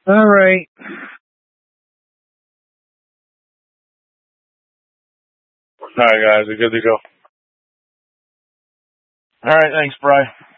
All right. All right, guys, we're good to go. All right, thanks, Bri.